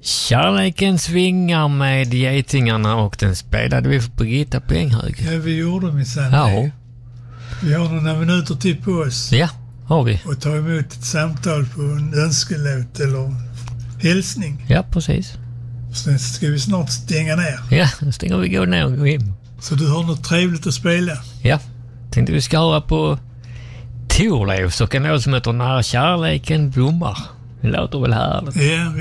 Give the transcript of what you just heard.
Kärleken svingar med getingarna och den spelade vi för Birgitta Penghög. Ja, vi gjorde minsann Ja. det. Vi har några minuter till på oss. Ja, har vi. Och ta emot ett samtal på en önskelåt eller hälsning. Ja, precis. Sen ska vi snart stänga ner. Ja, då stänger vi gå ner och gå in. Så du har något trevligt att spela. Ja, tänkte vi ska höra på Thorleifs och en låt som heter När kärleken blommar. Det låter väl härligt. Ja,